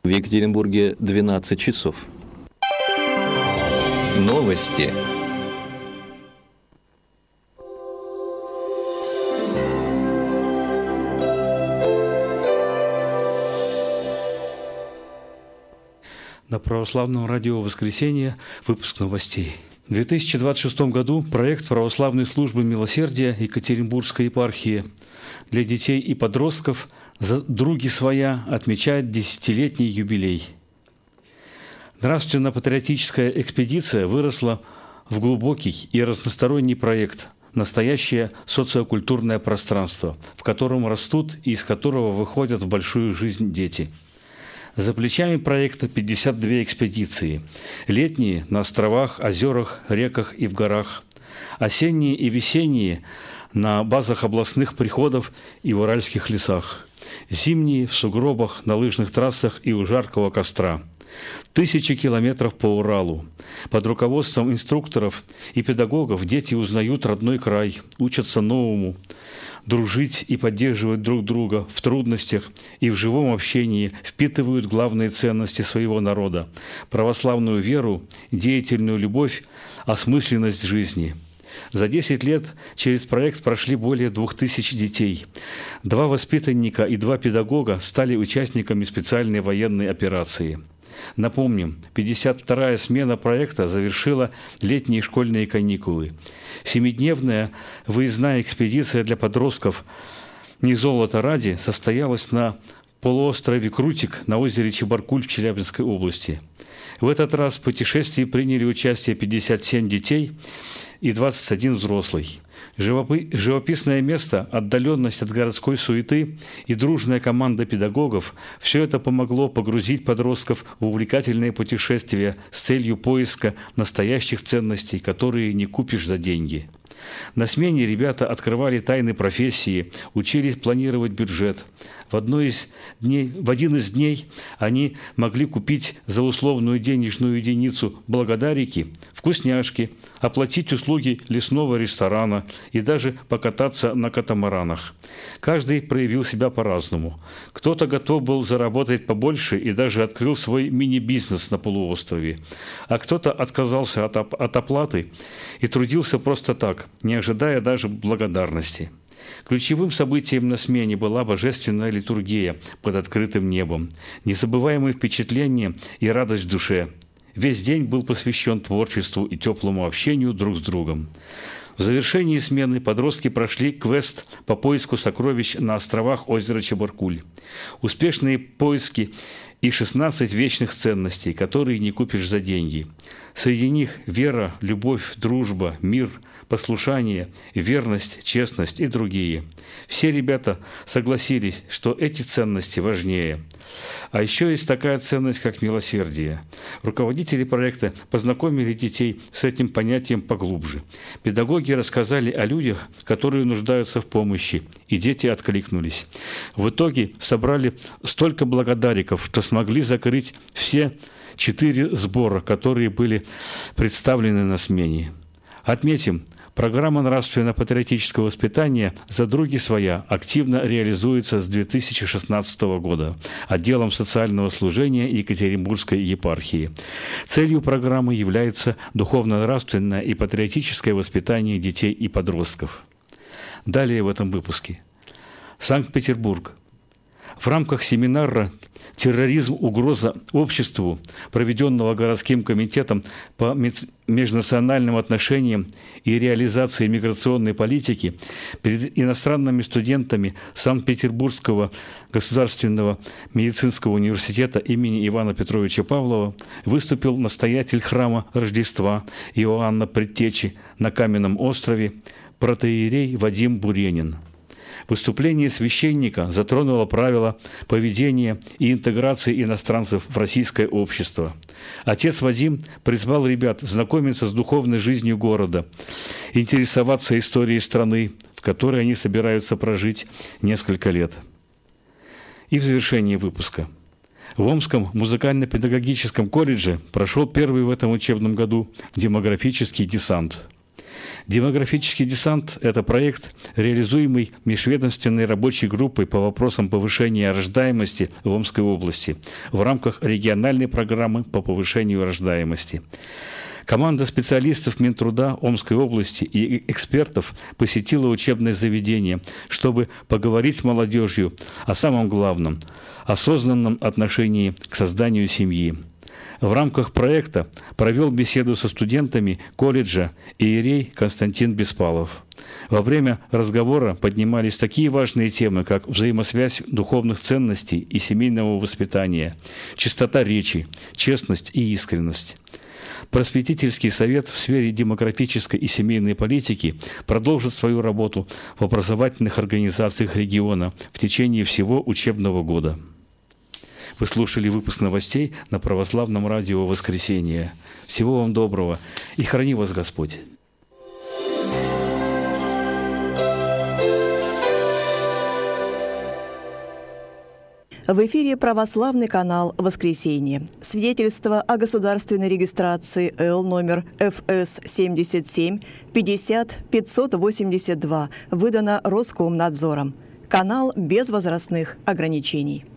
В Екатеринбурге 12 часов. Новости. На православном радио «Воскресенье» выпуск новостей. В 2026 году проект православной службы милосердия Екатеринбургской епархии для детей и подростков «Други своя» отмечает десятилетний юбилей. Нравственно-патриотическая экспедиция выросла в глубокий и разносторонний проект «Настоящее социокультурное пространство», в котором растут и из которого выходят в большую жизнь дети. За плечами проекта 52 экспедиции. Летние на островах, озерах, реках и в горах. Осенние и весенние на базах областных приходов и в уральских лесах. Зимние в сугробах, на лыжных трассах и у жаркого костра. Тысячи километров по Уралу. Под руководством инструкторов и педагогов дети узнают родной край, учатся новому, дружить и поддерживать друг друга в трудностях и в живом общении, впитывают главные ценности своего народа – православную веру, деятельную любовь, осмысленность жизни. За 10 лет через проект прошли более 2000 детей. 2 воспитанника и 2 педагога стали участниками специальной военной операции. Напомним, 52-я смена проекта завершила летние школьные каникулы. 7-дневная выездная экспедиция для подростков «Не золото ради» состоялась на полуострове Крутик на озере Чебаркуль в Челябинской области. В этот раз в путешествии приняли участие 57 детей и 21 взрослый. Живописное место, отдаленность от городской суеты и дружная команда педагогов – все это помогло погрузить подростков в увлекательное путешествие с целью поиска настоящих ценностей, которые не купишь за деньги. На смене ребята открывали тайны профессии, учились планировать бюджет. В один из дней они могли купить за условную денежную единицу благодарики, вкусняшки, оплатить услуги лесного ресторана и даже покататься на катамаранах. Каждый проявил себя по-разному. Кто-то готов был заработать побольше и даже открыл свой мини-бизнес на полуострове, а кто-то отказался от оплаты и трудился просто так, не ожидая даже благодарности. Ключевым событием на смене была божественная литургия под открытым небом, незабываемые впечатления и радость в душе. Весь день был посвящен творчеству и теплому общению друг с другом. В завершении смены подростки прошли квест по поиску сокровищ на островах озера Чебаркуль. Успешные поиски и 16 вечных ценностей, которые не купишь за деньги. Среди них вера, любовь, дружба, мир, послушание, верность, честность и другие. Все ребята согласились, что эти ценности важнее. А еще есть такая ценность, как милосердие. Руководители проекта познакомили детей с этим понятием поглубже. Педагоги рассказали о людях, которые нуждаются в помощи, и дети откликнулись. В итоге собрали столько благодариков, что смогли закрыть все 4 сбора, которые были представлены на смене. Отметим, программа нравственно-патриотического воспитания «За други своя» активно реализуется с 2016 года отделом социального служения Екатеринбургской епархии. Целью программы является духовно-нравственное и патриотическое воспитание детей и подростков. Далее в этом выпуске. Санкт-Петербург. В рамках семинара «Терроризм. Угроза обществу», проведенного городским комитетом по межнациональным отношениям и реализации миграционной политики, перед иностранными студентами Санкт-Петербургского государственного медицинского университета имени Ивана Петровича Павлова выступил настоятель храма Рождества Иоанна Предтечи на Каменном острове протоиерей Вадим Буренин. Выступление священника затронуло правила поведения и интеграции иностранцев в российское общество. Отец Вадим призвал ребят знакомиться с духовной жизнью города, интересоваться историей страны, в которой они собираются прожить несколько лет. И в завершении выпуска. В Омском музыкально-педагогическом колледже прошел первый в этом учебном году демографический десант. Демографический десант – это проект, реализуемый межведомственной рабочей группой по вопросам повышения рождаемости в Омской области в рамках региональной программы по повышению рождаемости. Команда специалистов Минтруда Омской области и экспертов посетила учебное заведение, чтобы поговорить с молодежью о самом главном – осознанном отношении к созданию семьи. В рамках проекта провел беседу со студентами колледжа иерей Константин Беспалов. Во время разговора поднимались такие важные темы, как взаимосвязь духовных ценностей и семейного воспитания, чистота речи, честность и искренность. Просветительский совет в сфере демографической и семейной политики продолжит свою работу в образовательных организациях региона в течение всего учебного года. Вы слушали выпуск новостей на Православном радио «Воскресенье». Всего вам доброго и храни вас Господь! В эфире православный канал «Воскресенье». Свидетельство о государственной регистрации Л номер ФС 77 50 582 выдано Роскомнадзором. Канал без возрастных ограничений.